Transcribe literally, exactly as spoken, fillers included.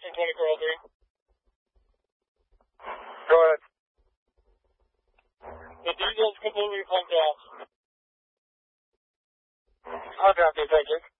Western twenty-four oh three. Go ahead. The diesel's completely pumped out. I'll copy, thank you.